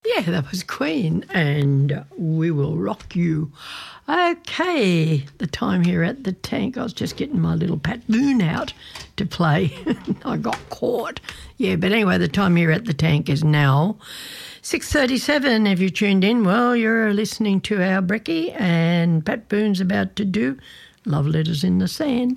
Yeah, that was Queen, and We Will Rock You. Okay, the time here at the tank. I was just getting my little Pat Boone out to play. I got caught. Yeah, but anyway, the time here at the tank is now 6:37. If you tuned in, well, you're listening to our brekkie, and Pat Boone's about to do Love Letters in the Sand.